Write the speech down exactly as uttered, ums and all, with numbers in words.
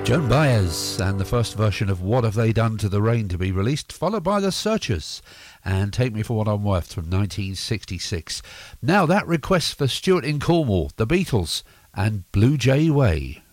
Joan Baez and the first version of What Have They Done to the Rain to be released, followed by The Searchers and Take Me For What I'm Worth from nineteen sixty-six. Now that request for Stuart in Cornwall, The Beatles and Blue Jay Way.